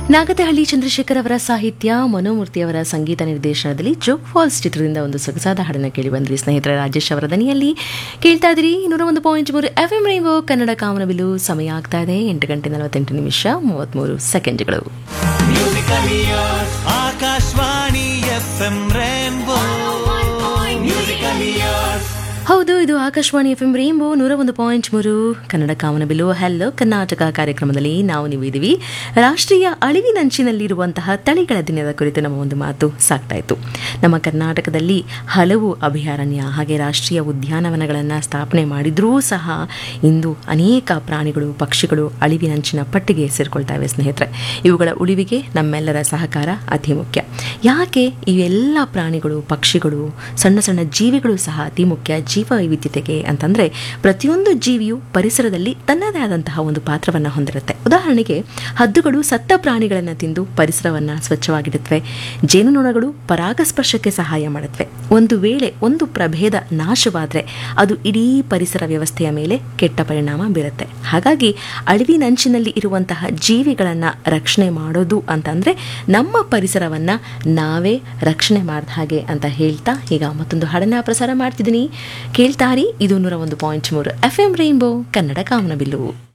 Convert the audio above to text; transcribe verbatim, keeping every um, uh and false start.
ನಾಗತಹಳ್ಳಿ ಚಂದ್ರಶೇಖರ್ ಅವರ ಸಾಹಿತ್ಯ, ಮನೋಮೂರ್ತಿ ಅವರ ಸಂಗೀತ ನಿರ್ದೇಶನದಲ್ಲಿ ಜೋಗ್ ಫಾಲ್ಸ್ ಚಿತ್ರದಿಂದ ಒಂದು ಸೊಗಸಾದ ಹಾಡನ್ನು ಕೇಳಿ ಬಂದ್ರಿ ಸ್ನೇಹಿತರ. ರಾಜೇಶ್ ಅವರ ದನಿಯಲ್ಲಿ ಕೇಳ್ತಾ ಇದ್ರಿ ನೂರ ಒಂದು ಪಾಯಿಂಟ್ ಮೂರು ಎಫ್ ಎಂ ರೈನ್ಬೋ ಕನ್ನಡ ಕಾಮನಬಿಲ್ಲು. ಸಮಯ ಆಗ್ತಾ ಇದೆ ಎಂಟು ಗಂಟೆ ನಲವತ್ತೆಂಟು ನಿಮಿಷ ಮೂವತ್ಮೂರು ಸೆಕೆಂಡ್ಗಳು. ಆಕಾಶವಾಣಿ ಎಫ್ ಎಂ ರೈನ್ಬೋ ಹೌದು, ಇದು ಆಕಾಶವಾಣಿ ಎಫ್ ಎಂ ರೈನ್ಬೋ ನೂರ ಒಂದು ಪಾಯಿಂಟ್ ಮೂರು ಕನ್ನಡ ಕಾಮನಬಿಲ್ಲು. ಹಲೋ ಕರ್ನಾಟಕ ಕಾರ್ಯಕ್ರಮದಲ್ಲಿ ನಾವು ನೀವು ಇದ್ದೀವಿ. ರಾಷ್ಟ್ರೀಯ ಅಳಿವಿನಂಚಿನಲ್ಲಿರುವಂತಹ ತಳಿಗಳ ದಿನದ ಕುರಿತು ನಮ್ಮ ಒಂದು ಮಾತು ಸಾಗ್ತಾ ಇತ್ತು. ನಮ್ಮ ಕರ್ನಾಟಕದಲ್ಲಿ ಹಲವು ಅಭಯಾರಣ್ಯ ಹಾಗೆ ರಾಷ್ಟ್ರೀಯ ಉದ್ಯಾನವನಗಳನ್ನು ಸ್ಥಾಪನೆ ಮಾಡಿದ್ರೂ ಸಹ ಇಂದು ಅನೇಕ ಪ್ರಾಣಿಗಳು, ಪಕ್ಷಿಗಳು ಅಳಿವಿನಂಚಿನ ಪಟ್ಟಿಗೆ ಸೇರಿಕೊಳ್ತಾ ಇವೆ ಸ್ನೇಹಿತರೆ. ಇವುಗಳ ಉಳಿವಿಗೆ ನಮ್ಮೆಲ್ಲರ ಸಹಕಾರ ಅತಿ ಮುಖ್ಯ. ಯಾಕೆ ಇವೆಲ್ಲ ಪ್ರಾಣಿಗಳು, ಪಕ್ಷಿಗಳು, ಸಣ್ಣ ಸಣ್ಣ ಜೀವಿಗಳು ಸಹ ಅತಿ ಮುಖ್ಯ ಜೀವ ವೈವಿಧ್ಯತೆಗೆ ಅಂತಂದರೆ, ಪ್ರತಿಯೊಂದು ಜೀವಿಯು ಪರಿಸರದಲ್ಲಿ ತನ್ನದೇ ಆದಂತಹ ಒಂದು ಪಾತ್ರವನ್ನು ಹೊಂದಿರುತ್ತೆ. ಉದಾಹರಣೆಗೆ ಹದ್ದುಗಳು ಸತ್ತ ಪ್ರಾಣಿಗಳನ್ನು ತಿಂದು ಪರಿಸರವನ್ನು ಸ್ವಚ್ಛವಾಗಿಡುತ್ತವೆ. ಜೇನುನೊಣಗಳು ಪರಾಗಸ್ಪರ್ಶಕ್ಕೆ ಸಹಾಯ ಮಾಡುತ್ತವೆ. ಒಂದು ವೇಳೆ ಒಂದು ಪ್ರಭೇದ ನಾಶವಾದರೆ ಅದು ಇಡೀ ಪರಿಸರ ವ್ಯವಸ್ಥೆಯ ಮೇಲೆ ಕೆಟ್ಟ ಪರಿಣಾಮ ಬೀರುತ್ತೆ. ಹಾಗಾಗಿ ಅಳಿವಿನಂಚಿನಲ್ಲಿ ಇರುವಂತಹ ಜೀವಿಗಳನ್ನು ರಕ್ಷಣೆ ಮಾಡೋದು ಅಂತಂದರೆ ನಮ್ಮ ಪರಿಸರವನ್ನು ನಾವೇ ರಕ್ಷಣೆ ಮಾಡಿದ ಹಾಗೆ ಅಂತ ಹೇಳ್ತಾ ಈಗ ಮತ್ತೊಂದು ಹಾಡನ್ನು ಪ್ರಸಾರ ಮಾಡ್ತಿದ್ದೀನಿ. ಕೇಳ್ತಾರಿ, ಇದು ನೂರ ಒಂದು ಪಾಯಿಂಟ್ ಮೂರು ಎಫ್ ಎಂ ರೈನ್ಬೋ ಕನ್ನಡ ಕಾಮನಬಿಲ್ಲು.